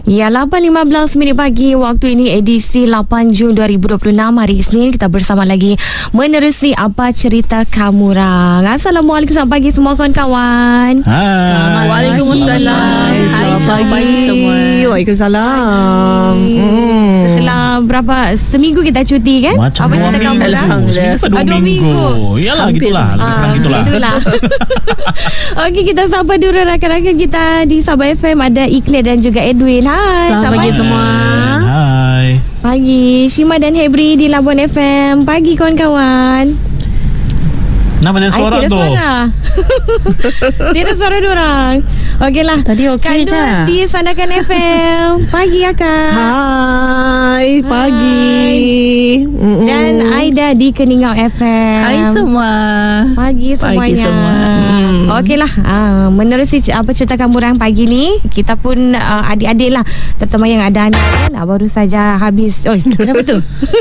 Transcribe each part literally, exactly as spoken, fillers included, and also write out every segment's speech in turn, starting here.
Ya, lapan lima belas minit pagi waktu ini, edisi lapan Jun dua ribu dua puluh enam, hari Isnin. Kita bersama lagi menerusi Apa Cerita Kamurang. Assalamualaikum, selamat pagi semua kawan-kawan. Hai. Waalaikumsalam. Selamat pagi semua. Waalaikumsalam. Hmm. Setelah berapa seminggu kita cuti kan? Macam Apa dua Cerita minggu. Kamurang? Alhamdulillah. Seminggu, Ah, dua dua minggu. minggu. Yalah, Hampir. gitulah. Lebih kurang Ah, gitulah. Itulah. Okey, kita sapa dulu rakan-rakan kita di Sabah F M. Ada Ikhlas dan juga Edwin. Hai. Selamat pagi semua. Hai. Pagi. Shima dan Hebri di Labuan F M. Pagi kawan-kawan. Nama dia suara Ay, tiada tu. suara. Tiada suara diorang. Okeylah. Tadi okey Kak je. Nur di Sandakan F M. Pagi Akak. Hai. Hai, Pagi. Mm-mm. Dan Aida di Keningau F M. Hai semua. Pagi semuanya. Pagi semua. Hmm. Okeylah, uh, menerusi apa cerita kamurang pagi ni, kita pun uh, adik-adik lah, terutama yang ada anak kan, uh, baru saja habis. Oh, kenapa tu?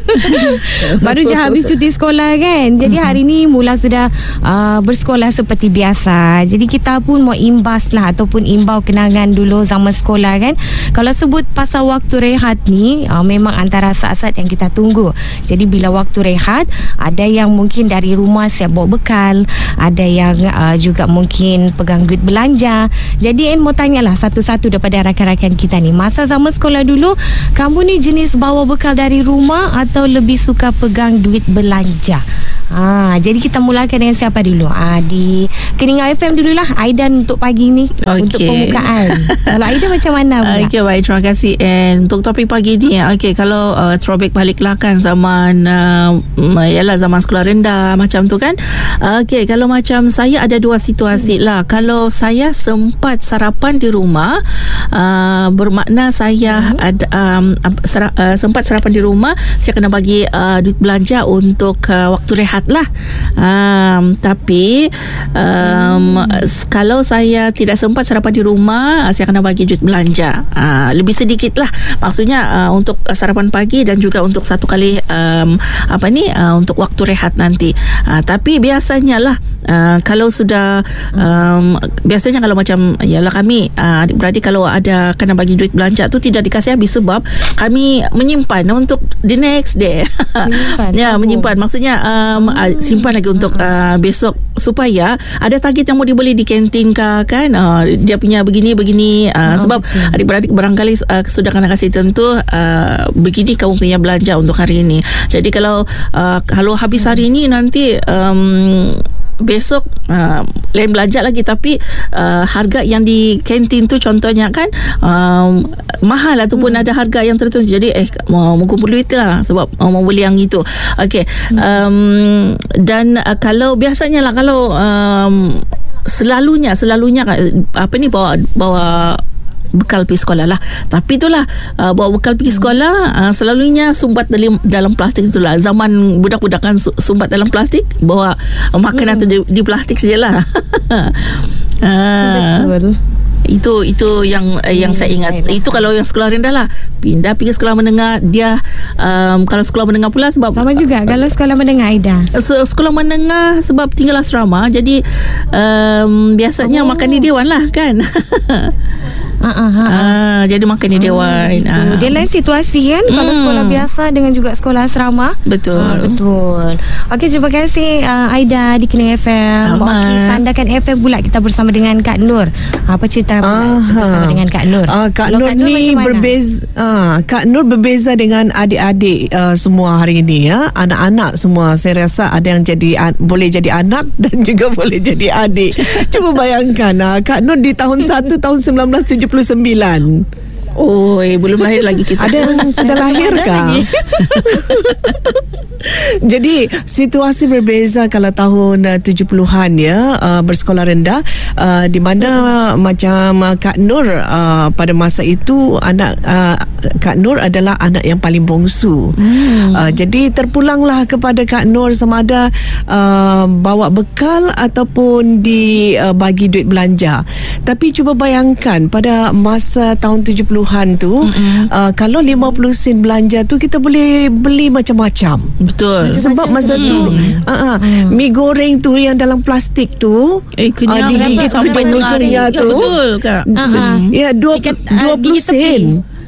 Baru je habis cuti sekolah kan. Jadi hari ni mula sudah uh, bersekolah seperti biasa. Jadi kita pun mau imbas lah ataupun imbau kenangan dulu zaman sekolah kan. Kalau sebut pasal waktu rehat ni, uh, memang antara saat-saat yang kita tunggu. Jadi bila waktu rehat, ada yang mungkin dari rumah siap bawa bekal, ada yang uh, juga mungkin pegang duit belanja. Jadi En mau tanyalah satu-satu daripada rakan-rakan kita ni, masa zaman sekolah dulu, kamu ni jenis bawa bekal dari rumah atau lebih suka pegang duit belanja? Ha, jadi kita mulakan dengan siapa dulu? Ah, di Keningau F M dululah, Aidan untuk pagi ni. Okey. Untuk pembukaan. Kalau Aidan macam mana pula? Okey, baik, terima kasih. And untuk topik pagi ni, okey, kalau uh, throwback baliklah kan zaman uh, yalah zaman sekolah rendah macam tu kan. Okey, kalau macam saya ada dua situasi lah. Kalau saya sempat sarapan di rumah, uh, bermakna saya hmm. ada um, sara, uh, sempat sarapan di rumah, saya kena bagi uh, duit belanja untuk uh, waktu rehat lah. Um, tapi um, hmm. kalau saya tidak sempat sarapan di rumah, saya kena bagi duit belanja uh, lebih sedikit lah. Maksudnya uh, untuk sarapan pagi dan juga untuk satu kali um, apa ni uh, untuk waktu rehat nanti. Uh, tapi biasanya lah uh, kalau sudah um, biasanya kalau macam yalah kami uh, adik-beradik kalau ada kena bagi duit belanja tu tidak dikasih habis sebab kami menyimpan untuk the next day. Menyimpan. Ya, menyimpan. Maksudnya um, hmm. simpan lagi untuk uh, besok supaya ada target yang mau dibeli di kantin kah, kan, uh, dia punya begini begini uh, oh, sebab betul. Adik-beradik barangkali uh, sudah kena kasih tentu uh, begini kamu punya belanja untuk hari ini. Jadi kalau uh, kalau habis hari ini nanti um, besok uh, lain belanja lagi, tapi uh, harga yang di kantin tu contohnya kan um, mahal ataupun hmm. ada harga yang tertentu, jadi eh mau kumpul duit lah sebab uh, mau beli yang itu. Okey, hmm. um, dan uh, kalau biasanya lah kalau um, selalunya selalunya apa ni bawa bawa bekal pergi sekolah lah. Tapi itulah uh, bawa bekal pergi sekolah uh, selalunya sumbat dalam dalam plastik itulah. Zaman budak-budak kan sumbat dalam plastik, bawa uh, makanan hmm. tu di, di plastik sajalah. uh, Betul. Itu itu yang uh, yang hmm, saya ingat. Baiklah. Itu kalau yang sekolah rendah lah. Pindah pergi sekolah menengah, dia um, kalau sekolah menengah pula sebab sama juga kalau sekolah menengah Aida. Sekolah menengah sebab tinggal asrama, jadi um, biasanya oh. makan di dewan lah kan. Uh, uh, uh, uh. Jadi makan di dewan. uh, Dia lain situasi kan, mm. kalau sekolah biasa dengan juga sekolah asrama. Betul. uh, Betul. Okey, terima kasih uh, Aida di Keningau F M. Okey, Sandakan F M pula kita bersama dengan Kak Nur. Apa cerita pula bersama dengan Kak Nur? uh, Kak Nur, Kak Nur ni berbeza uh, Kak Nur berbeza dengan adik-adik uh, semua hari ini ya. Anak-anak semua saya rasa ada yang jadi uh, boleh jadi anak dan juga boleh jadi adik. Cuba bayangkan uh, Kak Nur di tahun satu tahun sembilan belas tujuh puluh sembilan. Oh, eh, belum lahir lagi kita. Ada yang sudah lahir kah? Jadi situasi berbeza kalau tahun uh, tujuh puluhan ya, uh, bersekolah rendah, uh, di mana hmm. macam uh, Kak Nur uh, pada masa itu anak uh, Kak Nur adalah anak yang paling bongsu. Hmm. Uh, jadi terpulanglah kepada Kak Nur sama ada uh, bawa bekal ataupun dibagi uh, duit belanja. Tapi cuba bayangkan pada masa tahun tujuh puluhan tu, hmm. uh, kalau lima puluh sen belanja tu kita boleh beli macam-macam. Betul. Sebab masa tu hmm. uh, uh, hmm. mi goreng tu yang dalam plastik tu, eh, uh, digigit ujung-ujungnya tu. Betul Kak. Uh-huh. Ya, dua puluh sen.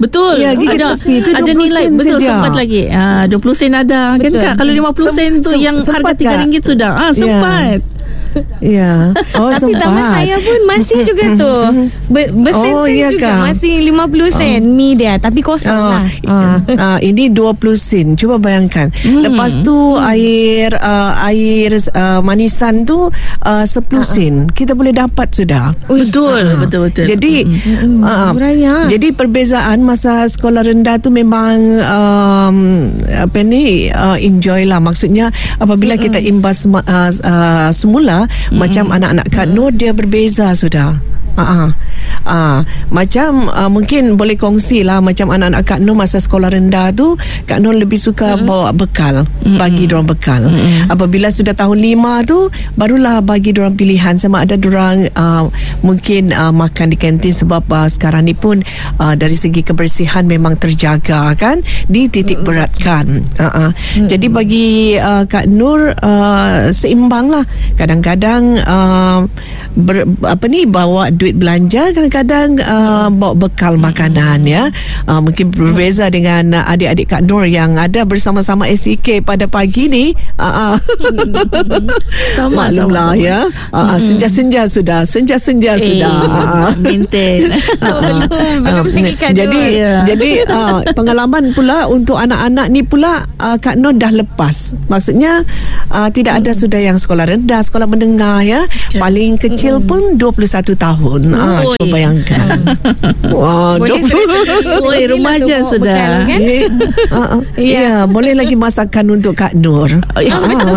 Betul. Ya, gigi ada, tepi tu ada dua puluh nilai sen betul saja. sempat lagi. Ah, dua puluh sen ada kan Betul. Kak? Kalau lima puluh sen tu Sem- yang sempat harga tiga tak? ringgit sudah. Ah, Ya. sempat. Ya. Oh, Tapi sempat. zaman saya pun masih juga tu Ber, Bersen-sen Oh, ya juga kah? masih lima puluh sen mi dia. Tapi kosong Ah, lah ah. ah, ini dua puluh sen. Cuba bayangkan. Hmm. Lepas tu air uh, air uh, manisan tu uh, sepuluh sen. Kita boleh dapat sudah. Betul, Ah. betul betul. Jadi uh, Murahnya. jadi perbezaan masa sekolah rendah tu memang um, apa ni uh, enjoy lah. Maksudnya apabila kita imbas uh, uh, semula macam anak-anak Kak Nur dia berbeza sudah. Ah, uh-uh. uh, macam uh, mungkin boleh kongsi lah macam anak-anak Kak Nur masa sekolah rendah tu Kak Nur lebih suka mm-hmm. bawa bekal, mm-hmm. bagi diorang bekal. Mm-hmm. Apabila sudah tahun lima tu barulah bagi diorang pilihan sama ada diorang uh, mungkin uh, makan di kantin sebab uh, sekarang ni pun uh, dari segi kebersihan memang terjaga kan, dititik beratkan. Uh-uh. Mm-hmm. Jadi bagi uh, Kak Nur uh, seimbang lah. Kadang-kadang uh, ber, apa ni bawa duit belanja, kadang-kadang uh, bawa bekal makanan ya. Uh, mungkin berbeza dengan uh, adik-adik Kak Nur yang ada bersama-sama S C K pada pagi ni. Uh, uh. Sama, Maklumlah sama, sama. ya. Uh, uh, senja-senja sudah, senja-senja Eh, sudah. Uh, maintain. Belum Belum pergi Kak Nur. jadi Ya. jadi uh, pengalaman pula untuk anak-anak ni pula uh, Kak Nur dah lepas. Maksudnya uh, tidak ada sudah yang sekolah rendah, sekolah menengah ya. Paling kecil pun dua puluh satu tahun. Ah, Oi. cuba bayangkan. Wah, Boleh dua puluh sudah Oi, remaja bawa sudah. bekal, kan? Ya, uh, uh, ya, boleh lagi masakan untuk Kak Nur. Ya. Ah.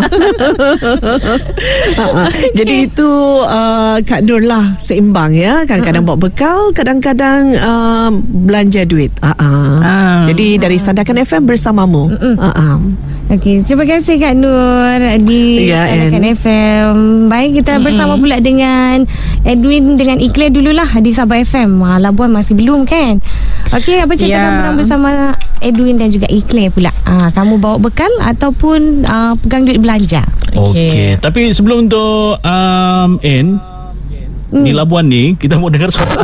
Ah, ah. Jadi itu uh, Kak Nur lah seimbang ya. Kadang-kadang bawa bekal, kadang-kadang uh, belanja duit. Ah, ah. Ah. Jadi dari Sandakan F M bersamamu. Ah, ah. Okey, terima kasih Kak Nur di Ya, Sandakan Ann. F M. Baik, kita mm-hmm. bersama pula dengan Edwin dengan Ikhlas dululah di Sabah F M. Ha, Labuan masih belum kan? Okey, apa cerita Ya. kamu orang bersama Edwin dan juga Ikhlas pula? Ha, kamu bawa bekal ataupun uh, pegang duit belanja? Okey, okay. Tapi sebelum untuk um, N hmm. di Labuan ni kita mau dengar suara.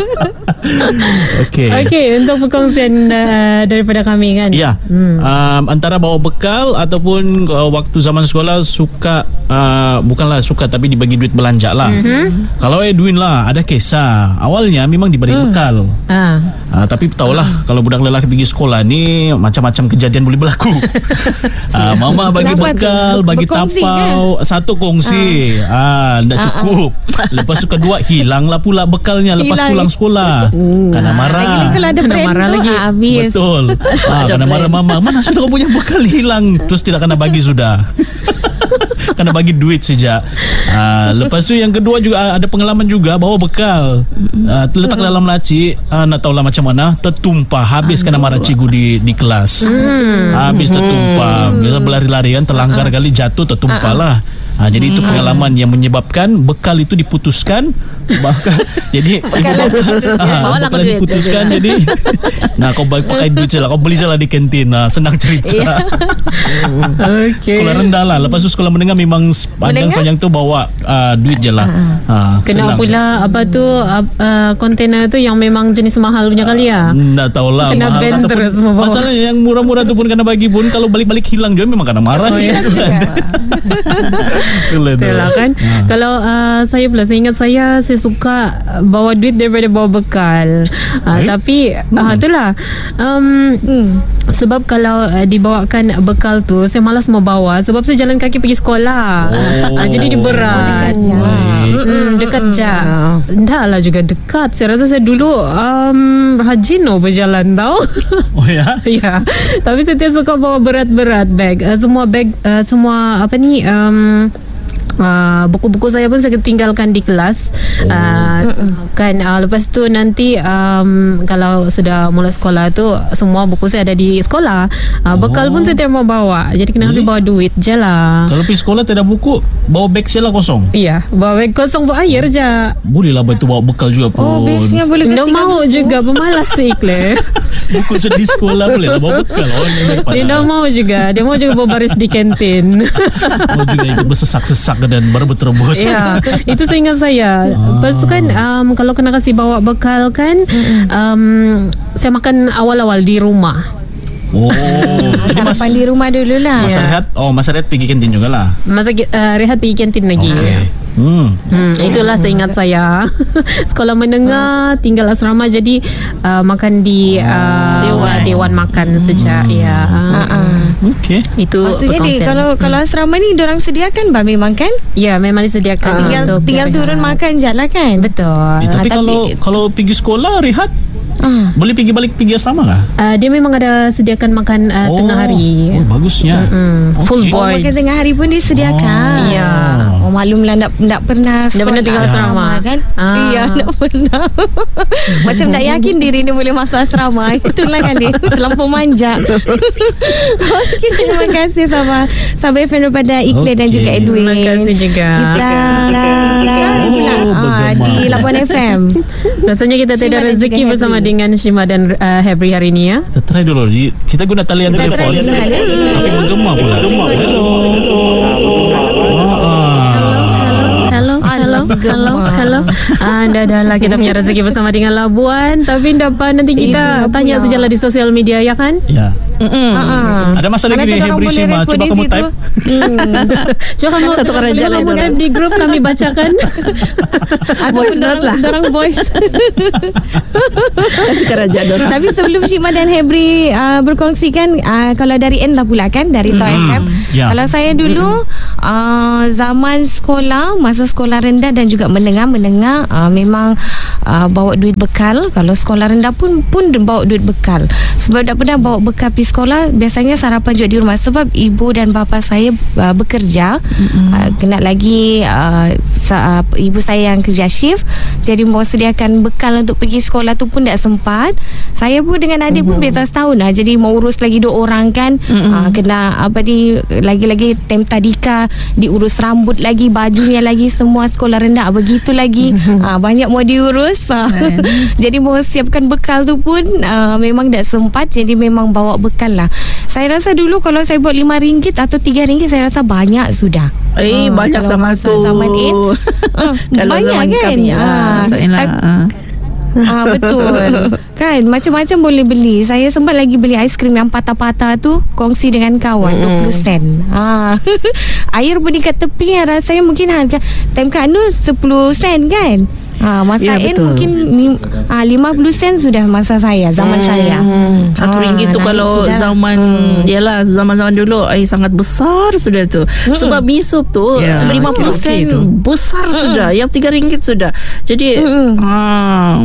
Okey. Okey, untuk perkongsian uh, daripada kami kan. Ya. Hmm. Um, antara bawa bekal ataupun uh, waktu zaman sekolah suka uh, bukanlah suka tapi dibagi duit belanja lah. Mm-hmm. Kalau Edwin lah ada kisah. Awalnya memang diberi mm. bekal. Ah. Uh, tapi tahulah uh. kalau budak lelaki pergi sekolah ni macam-macam kejadian boleh berlaku. uh, mama bagi Kenapa bekal, tu? bagi Berkongsi tapau, kan? Satu kongsi. Ah, uh. uh, tak cukup. Lepas tu kedua hilanglah pula bekalnya lepas Hilang. pulang sekolah. Hmm. Karena marah. Lagi kalau ada Kena brand marah tu, lagi. ah, habis. Betul. Ah, kena marah mama. Mana sudah kau punya bekal hilang? Terus tidak kena bagi sudah. Kena bagi duit saja. Ah, lepas tu yang kedua juga ada pengalaman juga bawa bekal. Ah, letak dalam laci, ah, nak tahulah macam mana, tertumpah habis kena marah cikgu di di kelas. Habis tertumpah. Bila berlari-lari kan terlanggar kali jatuh tertumpah lah. Ah, jadi itu pengalaman yang menyebabkan bekal itu diputuskan. Bahkan jadi ah, Bawalah bekal kau duit. diputuskan jadi nah kau pakai duit je lah, kau beli je lah di kantin. Nah, senang cerita. Okey. Sekolah rendah lah. Lepas tu sekolah menengah memang panjang sepanjang tu bawa uh, duit je lah. uh, Kena pula apa tu uh, uh, kontainer tu yang memang jenis mahal punya kali ya. Tak tahulah. Kena mahal ban ataupun- terus semua bawa. Masalahnya yang murah-murah tu pun kena bagi pun kalau balik-balik hilang juga memang kena marah. Oh, ya. Itulah tu. Betul lah kan. Ha. Kalau uh, saya pula, saya ingat saya saya suka bawa duit daripada bawa bekal. Uh, Eh? Tapi uh, itulah um, hmm, sebab kalau uh, dibawakan bekal tu saya malas mau bawa sebab saya jalan kaki pergi sekolah. Oh. Uh, jadi dia berat. dekat je. Baik. Mm-mm, dekat je. Ah. Dah lah juga dekat. Saya rasa saya dulu um, rajin oh berjalan tau. Oh ya. Ya, tapi saya tidak suka bawa berat-berat bag. Uh, semua bag, uh, semua apa ni? Um, Uh, buku-buku saya pun saya tinggalkan di kelas. uh, Kan uh, lepas tu nanti um, kalau sudah mula sekolah tu semua buku saya ada di sekolah. uh, Bekal Oh. pun saya tidak mau bawa. Jadi kena kasi Eh? bawa duit je lah. Kalau pergi sekolah tak ada buku, bawa beg siapa kosong. Iya, bawa beg kosong bawa air je. Boleh lah itu bawa bekal juga pun. Oh, bestnya boleh Tidak kasi mau kamu. juga, pemalas si Claire. Buku sudah di sekolah boleh lah bawa bekal. Oh, ini daripada- Dia tidak mau juga. Dia mau juga bawa baris di kantin. Mau juga ikut bersesak-sesak dan baru berebut. Ya, itu seingat saya. Lepas tu kan um, kalau kena kasih bawa bekal kan, um, saya makan awal-awal di rumah. Oh, jadi mas, Sarapan di rumah dulu lah. masa Ya. rehat, oh masa rehat pergi kantin juga lah. Masa uh, rehat pergi kantin lagi. Okay. Hmm. Hmm, itulah seingat saya. Sekolah menengah tinggal asrama, jadi uh, makan di uh, dewan. dewan makan saja. Ya. Uh-uh. Okay. Itu Maksudnya ni, perkongsian. kalau kalau asrama ni diorang sediakan bah memang kan? Ya, memang disediakan Tinggal untuk tinggal rehat. turun makan je lah kan? Betul. Eh, tapi tapi- kalau kalau pergi sekolah rehat, Ah. boleh pergi balik pergi asrama kah? Uh, dia memang ada sediakan makan uh, tengah hari. Oh, bagusnya. Mm, full Okay. Oh, board. makan tengah hari pun disediakan. Oh. Ya. Oh, maklumlah tak tak pernah Tak pernah tinggal asrama. kan? Ah. Iya, tak pernah. Macam tak yakin diri ni boleh masuk asrama. Itulah kan dia. Terlampau manja. Okey, terima kasih sama sahabat F M daripada Ikhlas dan Okey. juga Edwin. Terima kasih juga. Kita try pula Oh, ah, bergema. di Labuan F M. Rasanya kita Shima tidak dan rezeki juga bersama Hebri. dengan Shima dan uh, Hebri hari ini ya. Kita try dulu. Kita guna talian Kita telefon. try dulu. Hello. Tapi menggema pula. Hello. Ah, ah. Hello, hello, hello, hello. Anda adalah kita punya rezeki bersama dengan Labuan. Tapi dapat nanti kita Ibu tanya pula. sajalah di sosial media ya kan? Ya. Ah. Ada masalah Mana lagi ni tu orang Hebri boleh Shima. respon Cuba di kamu situ? type. Hmm. Cuba kamu Satu kerajaan cuba lain kamu orang. type di grup kami bacakan. Ataupun Voice note lah. dorang voice. Kasih kerajaan dorang. Tapi sebelum Shima dan Hebri uh, berkongsikan uh, kalau dari N lah pula kan, dari Toy Mm-mm. F M. Ya. Kalau saya dulu uh, zaman sekolah, masa sekolah rendah dan juga menengah-menengah uh, memang uh, bawa duit bekal. Kalau sekolah rendah pun pun bawa duit bekal. Sebab tak pernah bawa bekal pergi sekolah, biasanya sarapan juga di rumah sebab ibu dan bapa saya uh, bekerja. Uh, kena lagi uh, sa- uh, ibu saya yang kerja shift, jadi mau sediakan bekal untuk pergi sekolah tu pun tak sempat. Saya pun dengan adik pun beza setahun lah, jadi mau urus lagi dua orang kan. uh, kena apa ni, lagi-lagi tem tadika, diurus rambut lagi, bajunya lagi, semua sekolah rendah begitu lagi. uh, banyak mau diurus. uh, jadi mau siapkan bekal tu pun uh, memang tak sempat, jadi memang bawa bekal lah. Saya rasa dulu kalau saya buat lima ringgit atau tiga ringgit, saya rasa banyak sudah. Eh, Ah, banyak kalau sangat masa tu. zaman in, ah, Kalau banyak zaman kan? kami, Ah, ah, saya lah. tak- ah. Ah, betul. Kan macam-macam boleh beli. Saya sempat lagi beli aiskrim yang patah-patah tu, kongsi dengan kawan, dua puluh sen. Ah. Air pun dekat tepi yang rasanya mungkin harga time Kak Nur sepuluh sen kan. Ah, masa Ya, N betul. mungkin lim, ah, lima puluh sen sudah masa saya, zaman saya. Satu Ah, ringgit tu naik kalau sudah. zaman Yalah zaman-zaman dulu ai sangat besar sudah tu. Sebab misup tu Ya, lima puluh okey sen tu. besar sudah. Yang tiga ringgit sudah. Jadi Mm-mm. ah,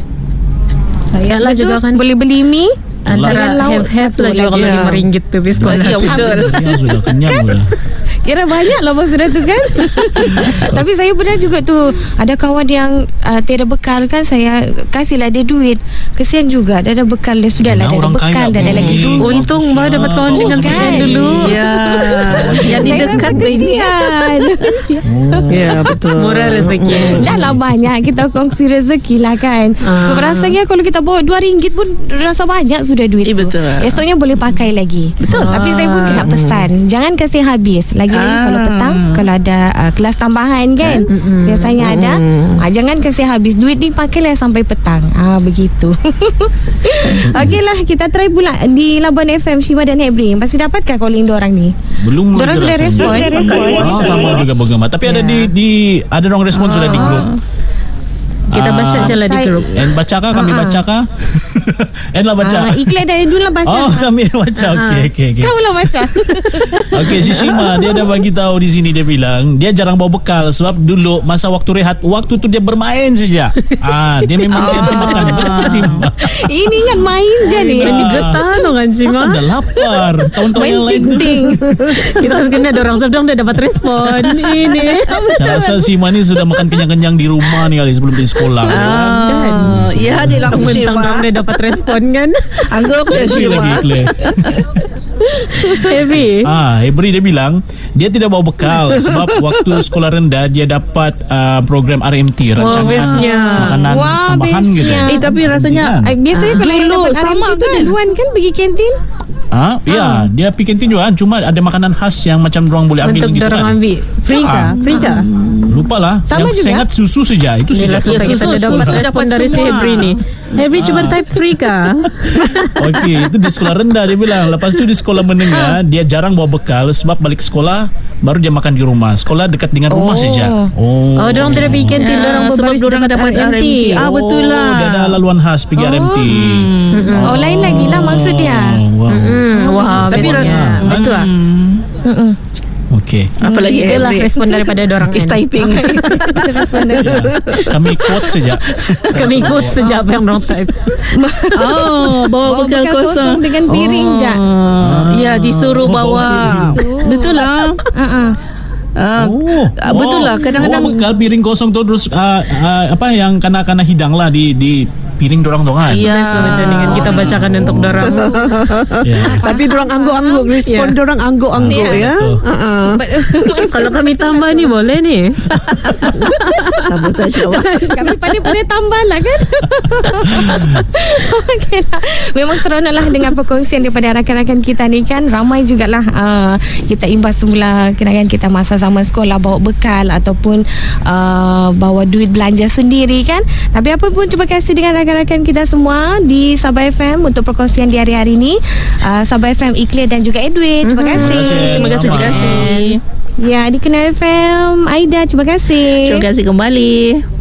Yalah Betul, juga kan boleh beli mie antara dengan lauk have-have satu lah juga lagi. kalau Ya. lima ringgit tu pergi sekolah. Ya, betul. Kenyang sudah, kenyang sudah. Kira banyak lah sudah tu kan. Tapi saya pernah juga tu, ada kawan yang uh, tiada bekal kan, saya kasihlah dia duit. Kesian juga, dah ada bekal, dia sudah lah, Yelah, dah ada orang bekal, kaya dah ada pun. lagi duit. Untung bah dapat kawan dengan kan? kesian dulu. ya, yang di Saya dekat rasa ini. kesian. Oh. Ya, betul. Murah rezeki. Dah lah banyak kita kongsi rezeki lah kan. So Ah. rasanya kalau kita bawa dua ringgit pun rasa banyak sudah duit Eh, tu. betul. Esoknya boleh pakai lagi. Betul. Tapi saya pun kena pesan, jangan kasih habis. Lagi-lagi Ah. kalau petang, kalau ada uh, kelas tambahan kan, Mm-mm. biasanya ada. Ah, jangan kasih habis. Duit ni pakailah sampai petang. Ah begitu. Okeylah, kita try pula di Labuan F M, Shima dan Hebri. Pasti dapatkah calling diorang ni? Belum Diorang lagi sudah rasanya. respon? Ah, sama juga bergema. Tapi ada Ya. di di ada orang respon sudah di grup. Kita Ah, baca je lah di saya- grup. En bacakah kami Ah, ah. bacakah? En lah baca. Ah, Ikhlas dari dulu lah baca. Oh, kami baca. Okey okey okey. Kau lah baca. Okey, si Shima dia dah bagi tahu di sini, dia bilang dia jarang bawa bekal sebab dulu masa waktu rehat, waktu tu dia bermain saja. Ah, dia memang dia makan. Betul Shima. Ini kan main je ni. Jadi getah tu kan Cima. Dah lapar. Tahun-tahun Main yang lain tu. ting-ting. Kita harus kena dorang sebab dorang dah dapat respon. Ini. Saya rasa Shima ni sudah makan kenyang-kenyang di rumah ni kali sebelum pergi sekolah. Ah, ya, dia langsung Mentang dorang Shima. dah dapat respon kan. Anggap dia Hebri lagi Shima. Claire. Hebri. Ah, Hebri dia bilang dia tidak bawa bekal sebab waktu sekolah rendah dia dapat uh, program R M T, rancangan bestnya. makanan Wah, tambahan gitu. bestnya. Eh, tapi rasanya Eh, biasanya kalau yang Dulu dapat sama R M T tu kan? duluan kan pergi kantin. Ah, ya, dia pergi kantin juga kan, cuma ada makanan khas yang macam orang boleh ambil Untuk gitu dorang kan. ambil. Free kah? Ah. Free kah? lupa lah. Sama Yang juga? sengat susu saja. Itu Inilah saja. susah kita susu, dah dapat susu. respon Dapat dari si semua. Hebri ni. Hebri cuma type three kah? Okey, itu di sekolah rendah dia bilang. Lepas tu di sekolah menengah dia jarang bawa bekal sebab balik sekolah baru dia makan di rumah. Sekolah dekat dengan rumah Oh. saja. Oh. Oh, dorang tidak pergi kantin, Ya, dorang sebab berbaris dorang dapat R M T. Ah, betul lah. Dia ada laluan khas pergi R M T. Oh, lain lagi lah maksud dia. Oh, wow. Hmm, wah, Tapi bestnya. ra- Betul lah. Mm-mm. Okey. Apalagi Itulah Hebri respon daripada dorang is kan. typing. Ya. Kami quote saja. Kami ikut sejak apa yang dorang type. Oh, bawa Bawa bekal bekal kosong kosong dengan piring oh. je. Ya, disuruh Oh, bawa. piring. Betul lah. Uh-uh. Ah, Oh, ah, betul lah. Kadang-kadang bawa bekal piring kosong tu terus uh, uh, apa yang kena-kena hidang lah di di piring dorang tu kan. Ya. Best lah macam ni kan. Kita bacakan untuk dorang. Ya. Tapi dorang angguk-angguk, respon Ya. dorang angguk-angguk Ya. ya. Uh-uh. Kalau kami tambah ni boleh ni. sabotaj awak. Kami pandai boleh tambah lah kan. Okey lah. Memang seronok lah dengan perkongsian daripada rakan-rakan kita ni kan. Ramai jugalah uh, kita imbas semula kenangan kita masa zaman sekolah, bawa bekal ataupun uh, bawa duit belanja sendiri kan. Tapi apa pun, terima kasih dengan rakan-rakan kita semua di Sabah F M untuk perkongsian di hari-hari ni. uh, Sabah F M, Ikhlas dan juga Edwin, terima kasih. Terima kasih. Terima kasih, terima kasih. Ya, di Kenal F M, Aida, terima kasih. Terima kasih kembali.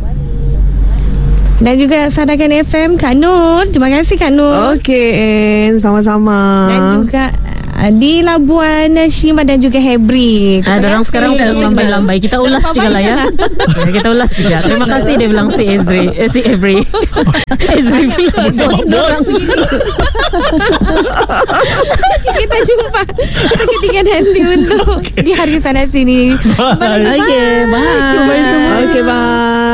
Dan juga Sadakan F M, Kak Nur. Terima kasih Kak Nur. Okey, En, sama-sama. Dan juga uh, di Labuan Shima dan juga Hebri. Ah, dorang sekarang lambai-lambai. Kita ulas juga lah ya. Ya, kita ulas juga. Terima kasih dia bilang si Ezri, eh, si Hebri. Ezri bos dorang. Kita jumpa seketika nanti untuk di hari sana sini. Bye. Okay, bye. Okey, bye.